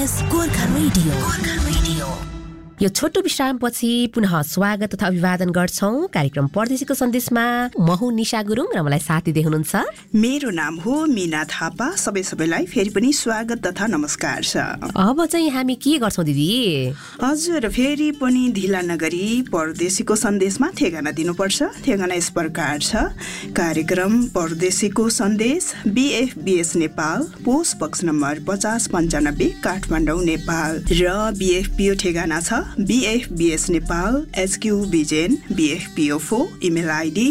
SBS Gorkha radio. यो छोटो विश्रामपछि पुनः स्वागत तथा अभिवादन गर्छौं कार्यक्रम परदेशीको सन्देशमा। म हुँ निशा गुरुङ र मलाई साथ दिँदै हुनुहुन्छ मेरो नाम हो मीना थापा। सबैलाई फेरि पनि स्वागत तथा नमस्कार छ। अब चाहिँ हामी के गर्छौं दिदी? हजुर, फेरि पनि ढिला नगरी परदेशीको सन्देशमा ठेगाना दिनुपर्छ। ठेगाना यस प्रकार छ: कार्यक्रम परदेशीको सन्देश, BFBS Nepal, post box number 5095 Kathmandu Nepal. र BFPO ठेगाना छ BFBS Nepal, HQ Bijen, BFPO4, email ID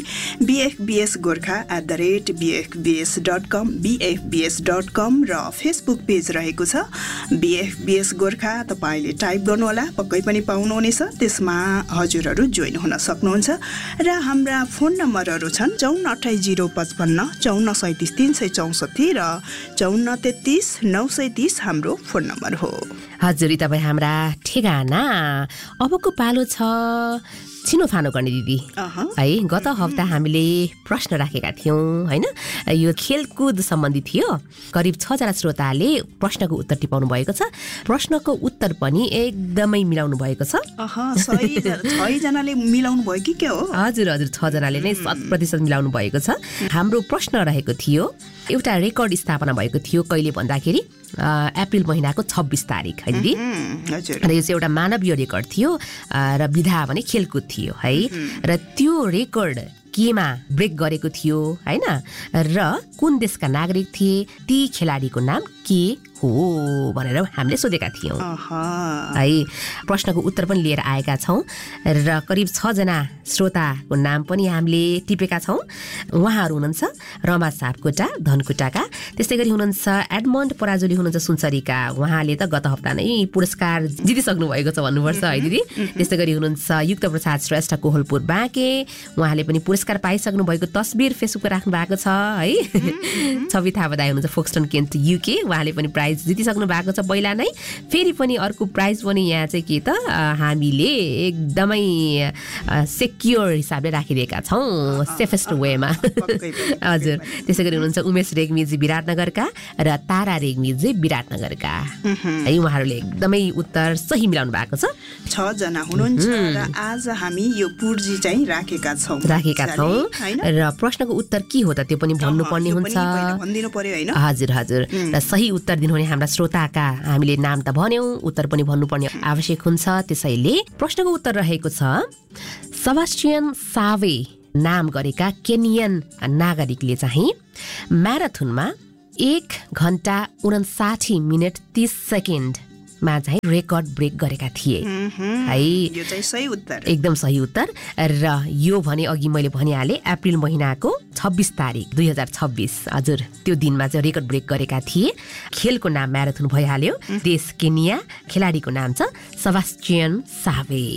bfbsgorkha@bfbs.com, bfbs.com र फेसबुक पेज रहेको छ BFBS गोर्खा। तपाईँले टाइप गर्नुहोला, पक्कै पनि पाउनुहुनेछ। त्यसमा हजुरहरू जोइन हुन सक्नुहुन्छ। र हाम्रा फोन नम्बरहरू छन् 5428 055 54 364 र 5433 930 हाम्रो फोन नम्बर हो। हजुर, तपाईँ हाम्रा ठेगाना। अबको पालो छ छिनोफानो गर्ने दिदी है। गत हप्ता हामीले प्रश्न राखेका थियौं हैन, यो खेलकुद सम्बन्धी थियो। करिब 6 जना श्रोताले प्रश्नको उत्तर टिपाउनु भएको छ। प्रश्नको उत्तर पनि एकदमै मिलाउनु भएको छ। 6 जनाले मिलाउनु भयो कि के हो? हजुर, 6 जनाले नै 100% मिलाउनु भएको छ। हाम्रो प्रश्न रहेको थियो, एउटा रेकर्ड स्थापना भएको थियो कहिले भन्दाखेरि अप्रिल महिनाको 26 तारिक है दिदी। र यो चाहिँ एउटा मानवीय रेकर्ड थियो र विधा भने खेलकुद थियो है। र त्यो रेकर्ड केमा ब्रेक गरेको थियो हैन, र कुन देशका नागरिक थिए, ती खेलाडीको नाम के हो भनेर हामीले सोधेका थियौं है। प्रश्नको उत्तर पनि लिएर आएका छौं र करिब 6 जना श्रोताको नाम पनि हामीले टिपेका छौं। उहाँहरू हुनुहुन्छ रमा सापकोटा धनकुटाका, त्यस्तै गरी हुनुहुन्छ एडमन्ड पराजुली हुनुहुन्छ सुनसरीका। उहाँले त गत हप्ता नै पुरस्कार जितिसक्नु भएको छ भन्नुपर्छ है दिदी। त्यस्तै गरी हुनुहुन्छ युक्त प्रसाद श्रेष्ठ कोहलपुर बाँके, उहाँले पनि पुरस्कार पाइसक्नु भएको तस्बिर फेसबुकमा राख्नु भएको छ है। छवि थापा दाइ हुनुहुन्छ फोक्सटन केन्ट UK, उहाँले पनि प्राइज जितिसक्नु भएको छ पहिला नै। फेरि पनि अर्को प्राइज पनि यहाँ चाहिँ के त हामीले एकदमै सेक्योर हिसाबले राखिदिएका छौं, सेफेस्ट वेमा। हजुर, त्यसै गरी हुनुहुन्छ उमेश रेग्मीजी विराटनगरका र तारा रेग्मीजी विराटनगरका है। उहाँहरूले एकदमै उत्तर सही मिलाउनु भएको छ। 6 जना हुनुहुन्छ र आज हामी यो पूर्जी चाहिँ राखेका छौं र प्रश्नको उत्तर के हो त त्यो पनि भन्नुपर्ने हुन्छ। भन्दिनु पर्यो हैन? हजुर, र सही उत्तर दिनुहुने हाम्रा श्रोताका हामीले नाम त भन्यौं, उत्तर पनि भन्नुपर्ने आवश्यक हुन्छ। त्यसैले प्रश्नको उत्तर रहेको छ, सेबास्टियन सावे नाम गरेका केनियन नागरिकले चाहिँ म्याराथनमा 1 घण्टा 59 मिनेट 30 सेकेन्डमा चाहिँ रेकर्ड ब्रेक गरेका थिए है। यो चाहिँ सही उत्तर, एकदम सही उत्तर। र यो भने अघि मैले भनिहालेँ अप्रिल महिनाको 26 तारिक 2026। हजुर, त्यो दिनमा चाहिँ रेकर्ड ब्रेक गरेका थिए। खेलको नाम म्याराथन भइहाल्यो, देश केनिया, खेलाडीको नाम छ सेबास्टियन सावे।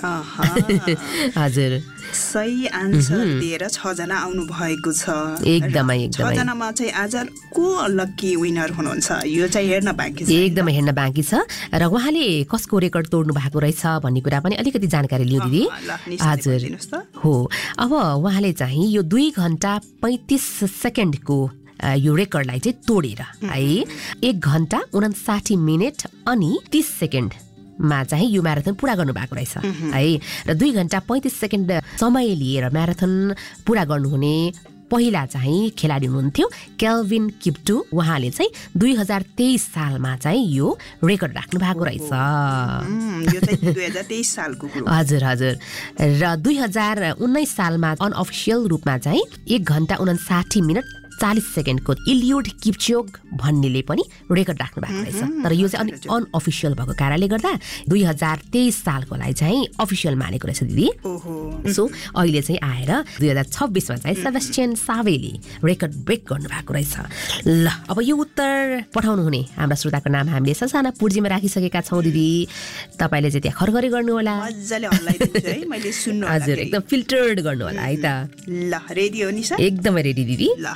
हजुर, सही आन्सर दिएर 6 जना आउनु भएको छ। एकदमै 6 जनामा चाहिँ आज को लकी विनर हुनुहुन्छ यो चाहिँ हेर्न बाँकी छ। एकदमै हेर्न बाँकी छ र उहाँले कसको रेकर्ड तोड्नु भएको रहेछ भन्ने कुरा पनि अलिकति जानकारी लियो दिदी। हजुर, हो। अब उहाँले चाहिँ यो 2 घण्टा 35 सेकेन्डको यो रेकर्डलाई चाहिँ तोडेर है 1 घण्टा 59 मिनेट अनि 30 सेकेन्ड मा चाहिँ यो म्याराथन पूरा गर्नु भएको रहेछ है। र 2 घण्टा 35 सेकेन्ड समय लिएर म्याराथन पूरा गर्नुहुने पहिला चाहिँ खेलाडी हुनुहुन्थ्यो केल्भिन किप्टु। उहाँले चाहिँ 2023 सालमा चाहिँ यो रेकर्ड राख्नु भएको रहेछ। यो चाहिँ 2023 सालको कुरो। हजुर, र 2019 सालमा अनअफिसियल रूपमा चाहिँ 1 घण्टा 59 मिनेट 40 सेकेन्डको इलियोड किप्चोग भन्नेले पनि रेकर्ड राख्नु भएको रहेछ। तर यो चाहिँ अनअफिसियल भएको कारणले गर्दा 2023 सालकोलाई चाहिँ अफिसियल मानेको रहेछ दिदी। सो अहिले चाहिँ आएर 2026 मा चाहिँ सेबास्टियन सावेले रेकर्ड ब्रेक गर्नु भएको रहेछ। ल, अब यो उत्तर पठाउनु हुने हाम्रा श्रोताको नाम हामीले ससाना पूर्जीमा राखिसकेका छौं दिदी। तपाईले चाहिँ त्यहाँ खरखरी गर्नु होला, मज्जाले हल्लाइदिन्छु है, मैले सुन्नु होला। हजुर, एकदम फिल्टर्ड गर्नु होला है त। ल, रेडी हो निशा? एकदमै रेडी दिदी। ल,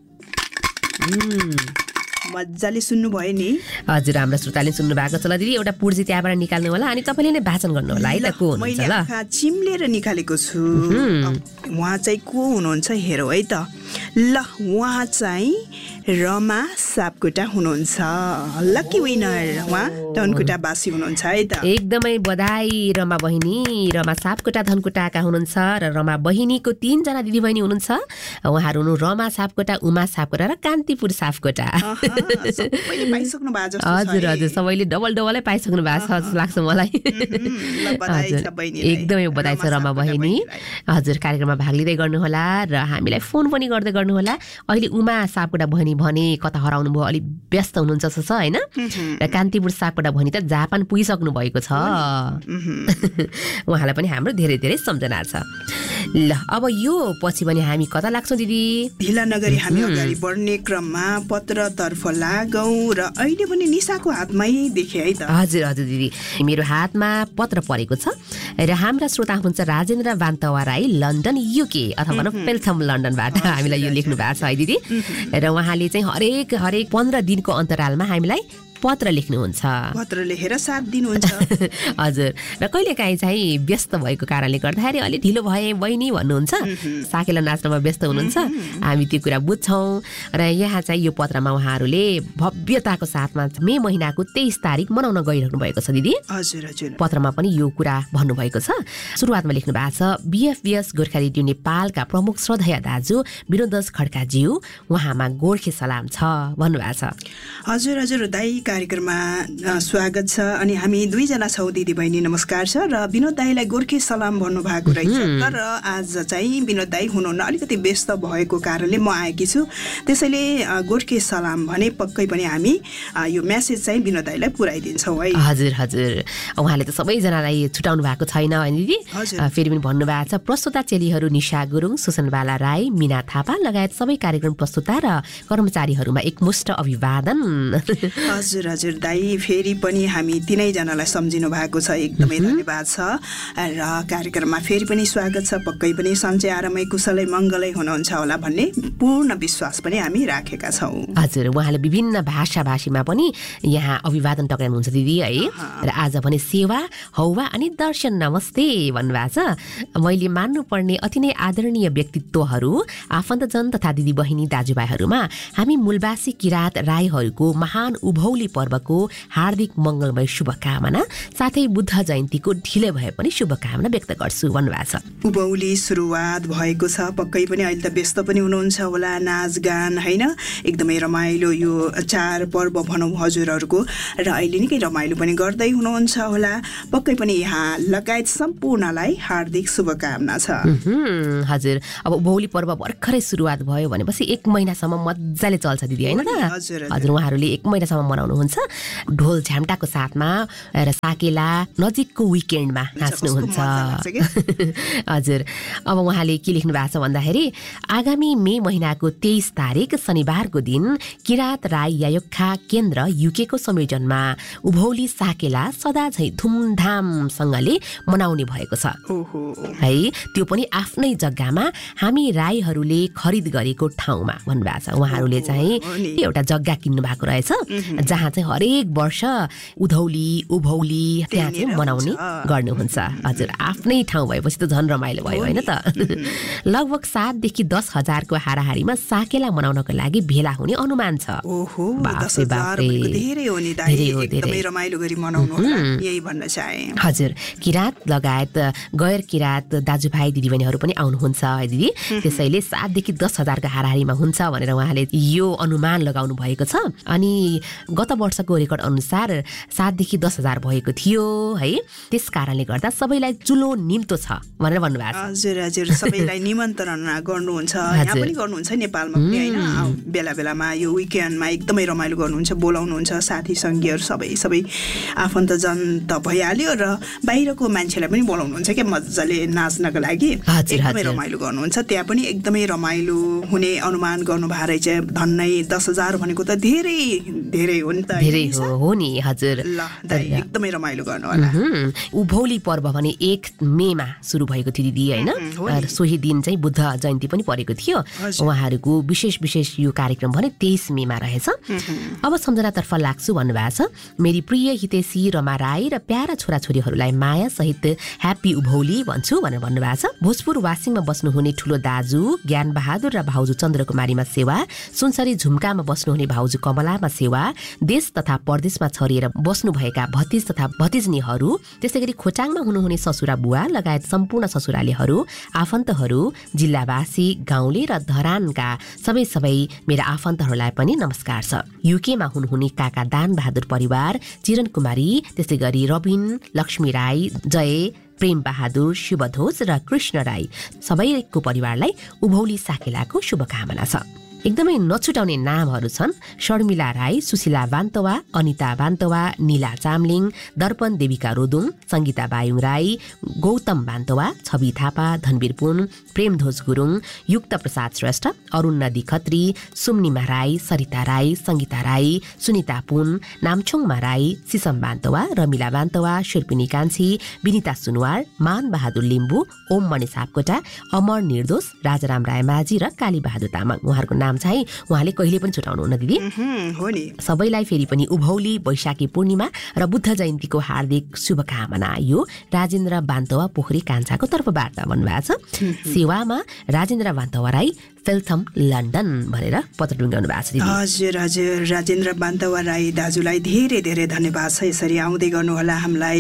मज्जाले सुन्नु भयो नि? हजुर, हाम्रो श्रोताले सुन्नु भएको छ। ल दिदी, एउटा पूर्जी त्यहाँबाट निकाल्नु होला अनि तपाईले नै वाचन गर्नु होला है त को हुनुहुन्छ। ल, मैले चिम्लेर निकालेको छु। उहाँ चाहिँ को हुनुहुन्छ हेरौ है त। ल उहाँ चाहिँ रमा सापकोटा हुनुहुन्छ, लकी विनर उहाँ धनकुटावासी हुनुहुन्छ है त। एकदमै बधाई रमा बहिनी। रमा सापकोटा धनकुटाका हुनुहुन्छ र रमा बहिनीको 3 जना दिदीबहिनी हुनुहुन्छ। उहाँहरू हुनु रमा सापकोटा, उमा सापकोटा र कान्तिपुर सापकोटा। सबैले पाइसक्नु भएको जस्तो छ। हजुर हजुर, सबैले डबलै पाइसक्नु भएको छ जस्तो लाग्छ मलाई। एकदमै बधाई छ रमा बहिनी। हजुर, कार्यक्रममा भाग लिँदै गर्नुहोला र हामीलाई फोन पनि गर्दै गर्नुहोला। अहिले उमा सापकोटा बहिनी भने कता हराउनु भयो, अलिक व्यस्त हुनुहुन्छ जस्तो छ होइन। र कान्तिपुर सापकोटा बहिनी त जापान पुगिसक्नु भएको छ। उहाँलाई पनि हाम्रो धेरै धेरै सम्झना छ। ल अब यो पछि पनि हामी कता लाग्छौँ दिदी? ढिला नगरी हामी अगाडि बढ्ने क्रममा पत्रतर्फ लागौँ र अहिले पनि निशाको हातमै देखेँ है त। हजुर हजुर दिदी, मेरो हातमा पत्र परेको छ र हाम्रा श्रोता हुनुहुन्छ राजेन्द्र बान्तवा राई, लन्डन युके अथवा पेल्थम लन्डनबाट हामीलाई यो लेख्नु भएको छ है दिदी। र उहाँले चाहिँ हरेक 15 दिनको अन्तरालमा हामीलाई पत्र लेख्नुहुन्छ, पत्र लेखेर साथ दिनुहुन्छ। हजुर, र कहिलेकाहीँ चाहिँ व्यस्त भएको कारणले गर्दाखेरि अलि ढिलो भए बहिनी भन्नुहुन्छ, साकेला नाच्नमा व्यस्त हुनुहुन्छ, हामी त्यो कुरा बुझ्छौँ। र यहाँ चाहिँ यो पत्रमा उहाँहरूले भव्यताको साथमा मे महिनाको 23 तारिक मनाउन गइरहनु भएको छ दिदी। हजुर हजुर, पत्रमा पनि यो कुरा भन्नुभएको छ। सुरुवातमा लेख्नु भएको छ, BFBS गोर्खा रेडियो नेपालका प्रमुख श्रद्धेय दाजु विनोदस खड्काज्यू, उहाँमा गोर्खे सलाम छ भन्नुभएको छ। हजुर हजुर दाई, कार्यक्रममा स्वागत छ। अनि हामी 2 जना छौँ दिदीबहिनी, नमस्कार छ। र विनोद दाईलाई गोर्खे सलाम भन्नुभएको रहेछ, तर आज चाहिँ विनोद दाई हुनुहुन्न, अलिकति व्यस्त भएको कारणले म आएकी छु। त्यसैले गोर्खे सलाम भने पक्कै पनि हामी यो मेसेज चाहिँ विनोद दाईलाई पुर्याइदिन्छौँ है। हजुर हजुर, उहाँले त सबैजनालाई छुटाउनु भएको छैन होइन दिदी। फेरि पनि भन्नुभएको छ, प्रस्तुता चेलीहरू निशा गुरुङ, सुसनबाला राई, मिना थापा लगायत सबै कार्यक्रम प्रस्तुता र कर्मचारीहरूमा एकमुष्ट अभिवादन। हजुर हजुर दाई, फेरि पनि हामी 3 जनालाई सम्झिनु भएको छ, एकदमै धन्यवाद छ। र कार्यक्रममा फेरि पनि स्वागत छ। पक्कै पनि सन्चै आरामै कुशलै मङ्गलै हुनुहुन्छ होला भन्ने पूर्ण विश्वास पनि हामी राखेका छौँ। हजुर, उहाँले विभिन्न भाषाभाषीमा पनि यहाँ अभिवादन टक्राउनुहुन्छ दिदी है। र आज भने सेवा, हौवा अनि दर्शन नमस्ते भन्नुभएको छ। मैले मान्नुपर्ने अति नै आदरणीय व्यक्तित्वहरू, आफन्तजन तथा दिदी बहिनी दाजुभाइहरूमा हामी मूलवासी किराँत राईहरूको महान उभौली पर्वको हार्दिक मङ्गलमय शुभकामना, साथै बुद्ध जयन्तीको ढिलै भए पनि शुभकामना व्यक्त गर्छु भन्नुभएको छ। उभौली सुरुवात भएको छ, पक्कै पनि अहिले त व्यस्त पनि हुनुहुन्छ होला, नाचगान होइन, एकदमै रमाइलो यो 4 पर्व भनौँ हजुरहरूको, र अहिले निकै रमाइलो पनि गर्दै हुनुहुन्छ होला। पक्कै पनि यहाँ लगायत सम्पूर्णलाई हार्दिक शुभकामना छ। हजुर, अब उभौली पर्व भर्खरै सुरुवात भयो भनेपछि 1 महिनासम्म मजाले चल्छ दिदी होइन त। हजुर, उहाँहरूले 1 महिनासम्म मनाउनुहुन्छ, ढोल झ्याम्टाको साथमा र साकेला नजिकको विकेन्डमा नाच्नुहुन्छ। हजुर, अब उहाँले के लेख्नु भएको छ भन्दाखेरि, आगामी मे महिनाको 23 तारिक शनिबारको दिन किराँत राई यायोक्खा केन्द्र युकेको संयोजनमा उभौली साकेला सदा झै धुमधामसँगले मनाउने भएको छ है। त्यो पनि आफ्नै जग्गामा हामी राईहरूले खरिद गरेको ठाउँमा भन्नुभएको छ। उहाँहरूले चाहिँ एउटा जग्गा किन्नु भएको रहेछ, जहाँ चाहिँ हरेक वर्ष उभौली त्यहाँ चाहिँ मनाउने गर्नुहुन्छ। हजुर, आफ्नै ठाउँ भएपछि त झन् रमाइलो भयो होइन त। लगभग 7 देखि 10 हजारको हाराहारीमा साकेला मनाउनको लागि भेला हुने अनुमान छ। हजुर, किराँत लगायत गैर किराँत दाजुभाइ दिदीबहिनीहरू पनि आउनुहुन्छ है दिदी। त्यसैले 7 देखि 10 हजारको हाराहारीमा हुन्छ भनेर उहाँले यो अनुमान लगाउनु भएको छ। अनि गत वर्षको रेकर्ड अनुसार 7 देखि 10 हजार भएको थियो है। त्यस कारणले गर्दा सबैलाई चुलो निम्तो छ भनेर भन्नुभएको छ। हजुर हजुर, सबैलाई निमन्त्रणा गर्नुहुन्छ, यहाँ पनि गर्नुहुन्छ नेपालमा पनि होइन। बेला बेलामा यो विकेन्डमा एकदमै रमाइलो गर्नुहुन्छ, बोलाउनुहुन्छ साथी सङ्गीहरू सबै आफन्तजन त भइहाल्यो, र बाहिरको मान्छेलाई पनि बोलाउनुहुन्छ क्या मजाले नाच्नको लागि, एकदमै रमाइलो गर्नुहुन्छ। त्यहाँ पनि एकदमै रमाइलो हुने अनुमान गर्नुभएको रहेछ। धन्नै 10 हजार भनेको त धेरै हो नि त त धेरै हो नि हजुर। ल दाइ एकदमै रमाइलो गर्नु होला। उभौली पर्व भने 1 मेमा सुरु भएको थियो दिदी हैन? सोही दिन चाहिँ बुद्ध जयन्ती पनि परेको थियो। उहाँहरूको विशेष यो कार्यक्रम भने 23 मेमा रहेछ। अब सम्झनातर्फ लाग्छु भन्नुभएको छ। मेरी प्रिय हितेशी रमा राई र प्यारा छोराछोरीहरूलाई माया सहित ह्याप्पी उभौली भन्छु भनेर भन्नुभएको छ। भोजपुर वासिङमा बस्नुहुने ठुलो दाजु ज्ञान बहादुर र भाउजू चन्द्रकुमारीमा सेवा, सुनसरी झुम्कामा बस्नुहुने भाउजू कमलामा सेवा, देश तथा परदेशमा छरिएर बस्नुभएका भतिज तथा भतिजनीहरू, त्यसै गरी खोटाङमा हुनुहुने ससुरा बुवा लगायत सम्पूर्ण ससुरालीहरू, आफन्तहरू, जिल्लावासी, गाउँले र धरानका सबै मेरा आफन्तहरूलाई पनि नमस्कार छ। युकेमा हुनुहुने काका दान बहादुर परिवार, चिरन कुमारी, त्यसै गरी रबिन, लक्ष्मी राई, जय, प्रेम बहादुर, शिवध्वज र कृष्ण राई सबैको परिवारलाई उभौली साकेलाको शुभकामना छ। एकदमै नछुटाउने नामहरू छन्। शर्मिला राई, सुशीला बान्तवा, अनिता बान्तवा, नीला चामलिङ, दर्पण देविका रोदुङ, सङ्गीता बायुङ राई, गौतम बान्तवा, छवि थापा, धनवीर पुन, प्रेमध्वज गुरुङ, युक्त प्रसाद श्रेष्ठ, अरुण नदी खत्री, सुम्निमा राई, सरिता राई, सङ्गीता राई, सुनिता पुन, नामछोङमा राई, सिसम बान्तवा, रमिला बान्तवा, शिल्पिनी कान्छी, विनिता सुनवार, मान बहादुर लिम्बू, ओम मणि सापकोटा, अमर निर्दोष, राजाराम रायमाझी र काली बहादुर तामाङ। उहाँहरूको नाम चाहिँ उहाँले कहिले पनि छुटाउनुहुन्न दिदी। हो नि। सबैलाई फेरि पनि उभौली, बैशाखी पूर्णिमा र बुद्ध जयन्तीको हार्दिक शुभकामना। यो राजेन्द्र बान्तवा पोखरी कान्छाको तर्फबाट भन्नुभएको छ। सेवामा राजेन्द्र बान्तवा राई, फेल्थम लन्डन भनेर पत्र टुङ्गाउनु भएको छ। हजुर राजेन्द्र बान्तवा राई दाजुलाई धेरै धेरै धन्यवाद छ। यसरी आउँदै गर्नुहोला, हामीलाई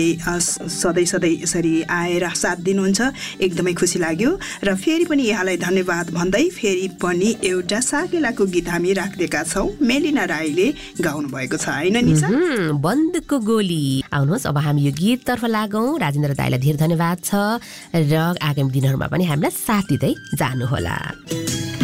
सधैँ यसरी आएर साथ दिनुहुन्छ, एकदमै खुसी लाग्यो। र फेरि पनि यहाँलाई धन्यवाद भन्दै फेरि पनि एउटा साकेलाको गीत हामी राख्दिएका छौँ। मेलिना राईले गाउनु भएको छ हैन निशा? बन्दको गोली। आउनुहोस् अब हामी यो गीततर्फ लागौँ। राजेन्द्र दाईलाई धेरै धन्यवाद छ र आगामी दिनहरूमा पनि हामीलाई साथ दिँदै जानुहोला।